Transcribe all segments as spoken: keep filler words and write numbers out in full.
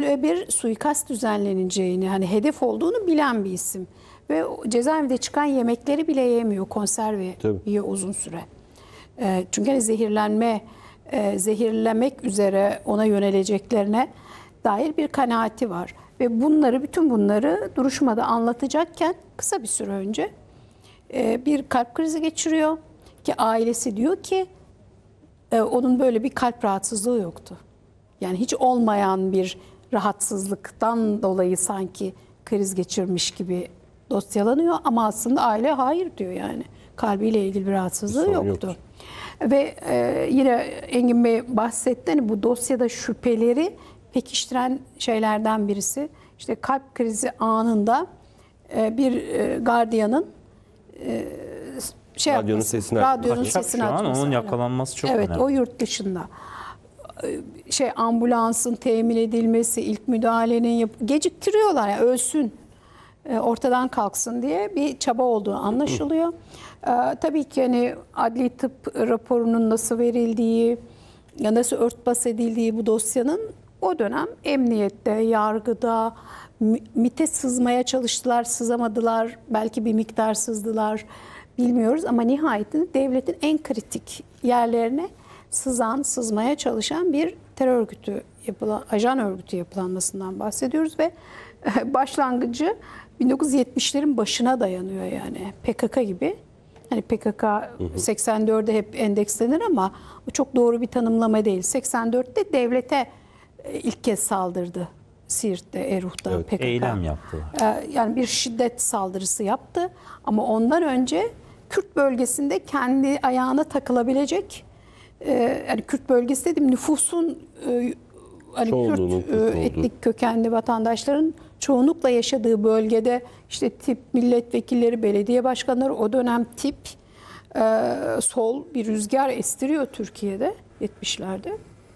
FETÖ'ye bir suikast düzenleneceğini, hani hedef olduğunu bilen bir isim. Ve cezaevinde çıkan yemekleri bile yemiyor, konserve Tabii. yiyor uzun süre. E, çünkü hani zehirlenme, e, zehirlemek üzere ona yöneleceklerine dair bir kanaati var. Ve bunları, bütün bunları duruşmada anlatacakken kısa bir süre önce e, bir kalp krizi geçiriyor. Ki ailesi diyor ki e, onun böyle bir kalp rahatsızlığı yoktu. Yani hiç olmayan bir rahatsızlıktan dolayı sanki kriz geçirmiş gibi dosyalanıyor ama aslında aile hayır diyor yani. Kalbiyle ilgili bir rahatsızlığı Sorun yoktu. yoktur. Ve e, yine Engin Bey bahsetti, hani bu dosyada şüpheleri pekiştiren şeylerden birisi. İşte kalp krizi anında e, bir e, gardiyanın e, şey Radyonun yapması, sesini radyonun açması. sesini Şu an açması. onun falan. yakalanması çok evet, önemli. o yurt dışında. Şey, ambulansın temin edilmesi, ilk müdahalenin yap- geciktiriyorlar ya, yani ölsün, e, ortadan kalksın diye bir çaba olduğu anlaşılıyor. E, tabii ki hani adli tıp raporunun nasıl verildiği, ya nasıl örtbas edildiği bu dosyanın, o dönem emniyette, yargıda, MİT'e sızmaya çalıştılar, sızamadılar, belki bir miktar sızdılar, bilmiyoruz ama nihayetinde devletin en kritik yerlerine sızan, sızmaya çalışan bir terör örgütü, yapılan, ajan örgütü yapılanmasından bahsediyoruz ve başlangıcı bin dokuz yüz yetmişlerin başına dayanıyor yani, P K K gibi. Hani P K K seksen dörde hep endekslenir ama o çok doğru bir tanımlama değil. seksen dörtte devlete ilk kez saldırdı. Siirt'te, Erhu'da Evet. P K K. Eylem yaptılar. Yani bir şiddet saldırısı yaptı ama ondan önce Kürt bölgesinde kendi ayağına takılabilecek, yani Kürt bölgesi dedim, nüfusun hani Çoğunluğunun Kürt Kürt olduğu. etnik kökenli vatandaşların çoğunlukla yaşadığı bölgede işte tip milletvekilleri, belediye başkanları, o dönem tip e, sol bir rüzgar estiriyor Türkiye'de yetmişlerde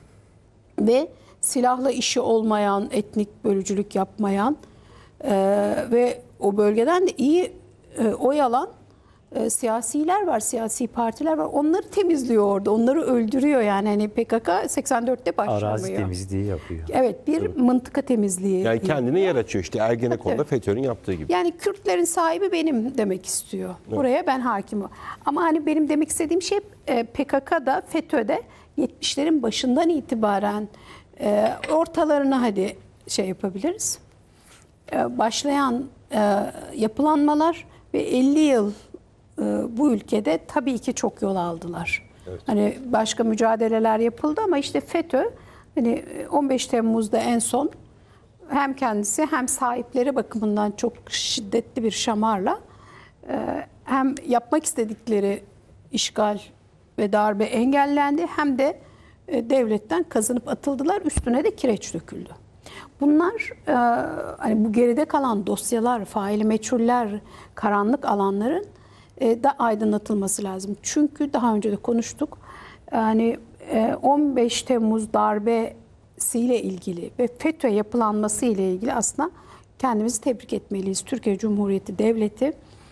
ve silahla işi olmayan, etnik bölücülük yapmayan e, ve o bölgeden de iyi e, oy alan e, siyasiler var, siyasi partiler var. Onları temizliyor orada, onları öldürüyor yani. Hani P K K seksen dörtte başlamıyor. Arazi temizliği yapıyor. Evet, bir mıntıka temizliği. Yani kendine yer açıyor işte Ergenekon'da FETÖ'nün yaptığı gibi. Yani Kürtlerin sahibi benim demek istiyor. Buraya ben hakimim. Ama hani benim demek istediğim şey e, P K K'da, FETÖ'de yetmişlerin başından itibaren e, ortalarına hadi şey yapabiliriz. E, başlayan e, yapılanmalar ve elli yıl e, bu ülkede tabii ki çok yol aldılar. Evet. Hani başka mücadeleler yapıldı ama işte FETÖ hani on beş Temmuz'da en son hem kendisi hem sahipleri bakımından çok şiddetli bir şamarla hem yapmak istedikleri işgal ve darbe engellendi hem de devletten kazanıp atıldılar, üstüne de kireç döküldü. Bunlar hani bu geride kalan dosyalar, faili meçhuller, karanlık alanların da aydınlatılması lazım. Çünkü daha önce de konuştuk. Yani on beş Temmuz darbesiyle ilgili ve FETÖ yapılanması ile ilgili aslında kendimizi tebrik etmeliyiz. Türkiye Cumhuriyeti Devleti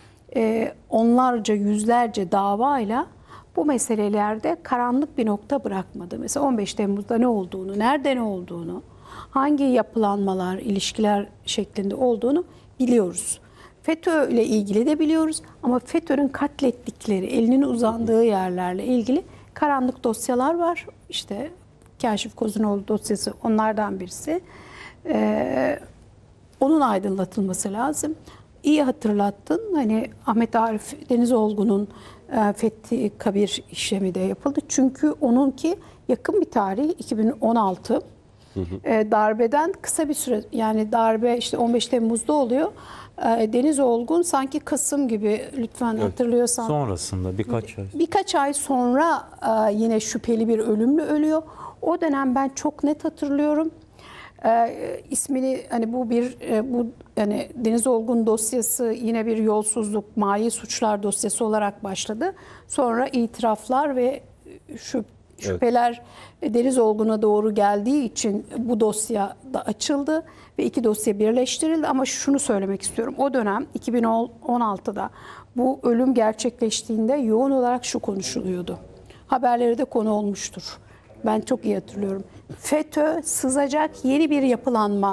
onlarca, yüzlerce davayla bu meselelerde karanlık bir nokta bırakmadı. Mesela on beş Temmuz'da ne olduğunu, nerede ne olduğunu, hangi yapılanmalar, ilişkiler şeklinde olduğunu biliyoruz. FETÖ ile ilgili de biliyoruz ama FETÖ'nün katlettikleri, elinin uzandığı yerlerle ilgili karanlık dosyalar var. İşte Kâşif Kozunoğlu dosyası onlardan birisi. Ee, onun aydınlatılması lazım. İyi hatırlattın. Hani Ahmet Arif Denizoğlu'nun e, Fethi Kabir işlemi de yapıldı. Çünkü onunki yakın bir tarih, iki bin on altı. Hı hı. E, darbeden kısa bir süre, yani darbe işte on beş Temmuz'da oluyor. E, Deniz Olgun sanki Kasım gibi, lütfen evet, hatırlıyorsan. Sonrasında birkaç ay. Birkaç ay sonra e, yine şüpheli bir ölümle ölüyor. O dönem ben çok net hatırlıyorum. E, ismini hani bu bir e, bu yani Deniz Olgun dosyası yine bir yolsuzluk, mali suçlar dosyası olarak başladı. Sonra itiraflar ve şu şüpheler evet, Deniz Olgun'a doğru geldiği için bu dosya da açıldı ve iki dosya birleştirildi. Ama şunu söylemek istiyorum. O dönem iki bin on altıda bu ölüm gerçekleştiğinde yoğun olarak şu konuşuluyordu. Haberlere de konu olmuştur. Ben çok iyi hatırlıyorum. FETÖ sızacak yeni bir yapılanma